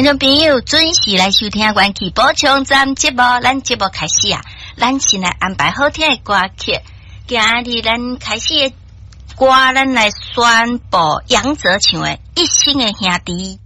听众朋友准时来收听元气补充站节目，咱节目开始啊，咱先来安排好听的歌曲。今日咱开始的歌，咱来宣布杨泽唱的《一生的兄弟》。